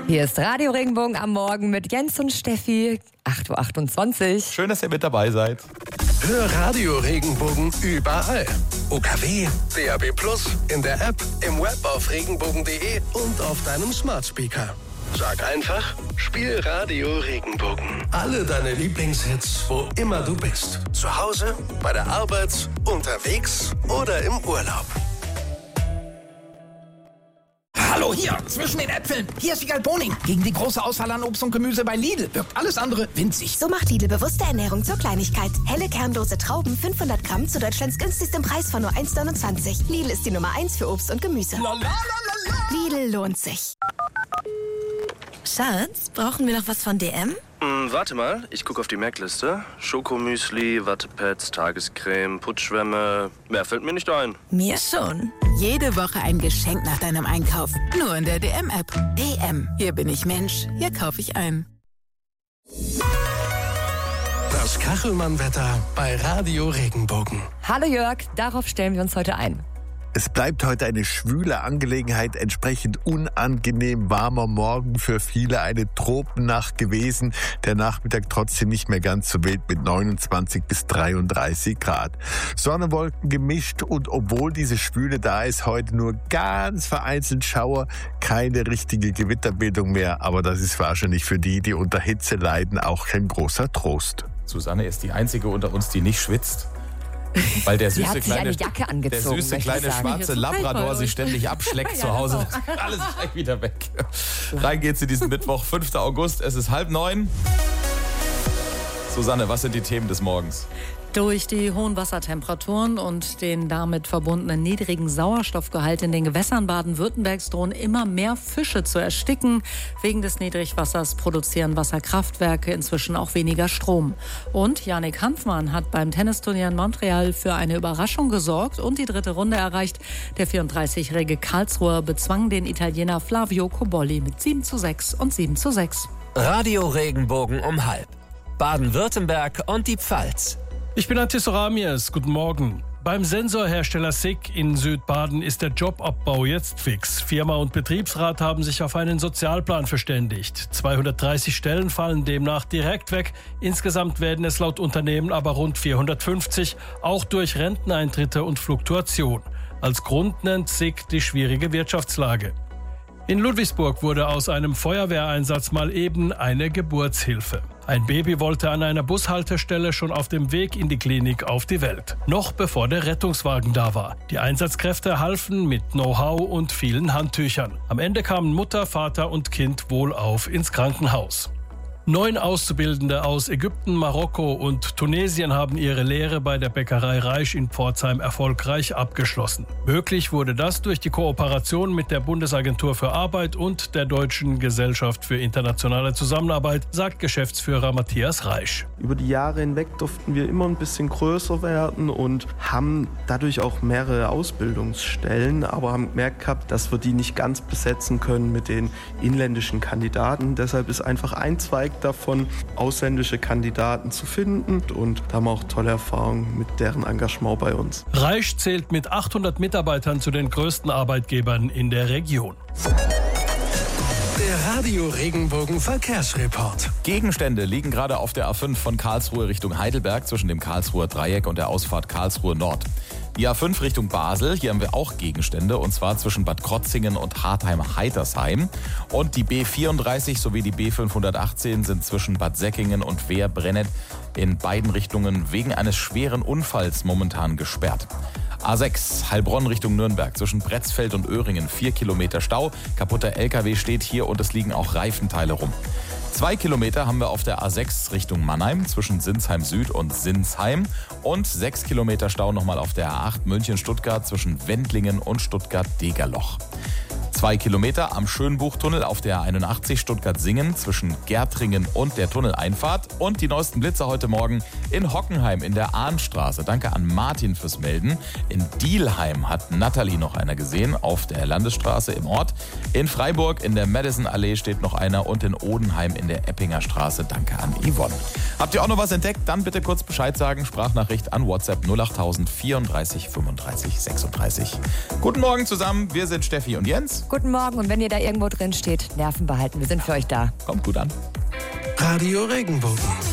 Hier ist Radio Regenbogen am Morgen mit Jens und Steffi, 8.28 Uhr. Schön, dass ihr mit dabei seid. Hör Radio Regenbogen überall. OKW, DAB+, in der App, im Web auf regenbogen.de und auf deinem Smart Speaker. Sag einfach, spiel Radio Regenbogen. Alle deine Lieblingshits, wo immer du bist. Zu Hause, bei der Arbeit, unterwegs oder im Urlaub. Hallo, hier, zwischen den Äpfeln. Hier ist Wiegald Boning. Gegen die große Auswahl an Obst und Gemüse bei Lidl wirkt alles andere winzig. So macht Lidl bewusste Ernährung zur Kleinigkeit. Helle kernlose Trauben, 500 Gramm zu Deutschlands günstigstem Preis von nur 1,29. Lidl ist die Nummer 1 für Obst und Gemüse. Lidl lohnt sich. Schatz, brauchen wir noch was von DM? Warte mal, ich gucke auf die Merkliste. Schokomüsli, Wattepads, Tagescreme, Putzschwämme. Mehr fällt mir nicht ein. Mir schon. Jede Woche ein Geschenk nach deinem Einkauf. Nur in der DM-App. DM. Hier bin ich Mensch. Hier kaufe ich ein. Das Kachelmann-Wetter bei Radio Regenbogen. Hallo Jörg, darauf stellen wir uns heute ein. Es bleibt heute eine schwüle Angelegenheit, entsprechend unangenehm warmer Morgen für viele, eine Tropennacht gewesen. Der Nachmittag trotzdem nicht mehr ganz so wild mit 29 bis 33 Grad. Sonne, Wolken gemischt und obwohl diese Schwüle da ist, heute nur ganz vereinzelt Schauer, keine richtige Gewitterbildung mehr. Aber das ist wahrscheinlich für die, die unter Hitze leiden, auch kein großer Trost. Susanne ist die einzige unter uns, die nicht schwitzt. Weil der Sie süße hat sich kleine, eine Jacke angezogen, der süße kleine schwarze Labrador sich ständig abschleckt zu Hause. Alles gleich wieder weg. Rein geht's in diesen Mittwoch, 5. August. Es ist 8:30. Susanne, was sind die Themen des Morgens? Durch die hohen Wassertemperaturen und den damit verbundenen niedrigen Sauerstoffgehalt in den Gewässern Baden-Württembergs drohen immer mehr Fische zu ersticken. Wegen des Niedrigwassers produzieren Wasserkraftwerke inzwischen auch weniger Strom. Und Yannick Hanfmann hat beim Tennisturnier in Montreal für eine Überraschung gesorgt und die dritte Runde erreicht. Der 34-jährige Karlsruher bezwang den Italiener Flavio Cobolli mit 7:6 und 7:6. Radio Regenbogen um 12:30. Baden-Württemberg und die Pfalz. Ich bin Antis Ramies. Guten Morgen. Beim Sensorhersteller SICK in Südbaden ist der Jobabbau jetzt fix. Firma und Betriebsrat haben sich auf einen Sozialplan verständigt. 230 Stellen fallen demnach direkt weg. Insgesamt werden es laut Unternehmen aber rund 450, auch durch Renteneintritte und Fluktuation. Als Grund nennt SICK die schwierige Wirtschaftslage. In Ludwigsburg wurde aus einem Feuerwehreinsatz mal eben eine Geburtshilfe. Ein Baby wollte an einer Bushaltestelle schon auf dem Weg in die Klinik auf die Welt. Noch bevor der Rettungswagen da war. Die Einsatzkräfte halfen mit Know-how und vielen Handtüchern. Am Ende kamen Mutter, Vater und Kind wohlauf ins Krankenhaus. 9 Auszubildende aus Ägypten, Marokko und Tunesien haben ihre Lehre bei der Bäckerei Reisch in Pforzheim erfolgreich abgeschlossen. Möglich wurde das durch die Kooperation mit der Bundesagentur für Arbeit und der Deutschen Gesellschaft für internationale Zusammenarbeit, sagt Geschäftsführer Matthias Reisch. Über die Jahre hinweg durften wir immer ein bisschen größer werden und haben dadurch auch mehrere Ausbildungsstellen, aber haben gemerkt gehabt, dass wir die nicht ganz besetzen können mit den inländischen Kandidaten. Deshalb ist einfach ein Zweig davon, ausländische Kandidaten zu finden und da haben wir auch tolle Erfahrungen mit deren Engagement bei uns. Reisch zählt mit 800 Mitarbeitern zu den größten Arbeitgebern in der Region. Der Radio Regenbogen Verkehrsreport. Gegenstände liegen gerade auf der A5 von Karlsruhe Richtung Heidelberg zwischen dem Karlsruher Dreieck und der Ausfahrt Karlsruhe Nord. Die A5 Richtung Basel, hier haben wir auch Gegenstände und zwar zwischen Bad Krotzingen und Hartheim-Heitersheim. Und die B34 sowie die B518 sind zwischen Bad Säckingen und Wehr-Brennet in beiden Richtungen wegen eines schweren Unfalls momentan gesperrt. A6 Heilbronn Richtung Nürnberg zwischen Bretzfeld und Öhringen 4 Kilometer Stau. Kaputter LKW steht hier und es liegen auch Reifenteile rum. 2 Kilometer haben wir auf der A6 Richtung Mannheim zwischen Sinsheim Süd und Sinsheim und 6 Kilometer Stau nochmal auf der A8 München-Stuttgart zwischen Wendlingen und Stuttgart-Degerloch. 2 Kilometer am Schönbuchtunnel auf der 81 Stuttgart-Singen zwischen Gärtringen und der Tunneleinfahrt. Und die neuesten Blitzer heute Morgen in Hockenheim in der Ahnstraße. Danke an Martin fürs Melden. In Dielheim hat Nathalie noch einer gesehen auf der Landesstraße im Ort. In Freiburg in der Madison-Allee steht noch einer und in Odenheim in der Eppinger Straße. Danke an Yvonne. Habt ihr auch noch was entdeckt? Dann bitte kurz Bescheid sagen. Sprachnachricht an WhatsApp 08000 34 35 36. Guten Morgen zusammen. Wir sind Steffi und Jens. Guten Morgen und wenn ihr da irgendwo drin steht, Nerven behalten. Wir sind für euch da. Kommt gut an. Radio Regenbogen.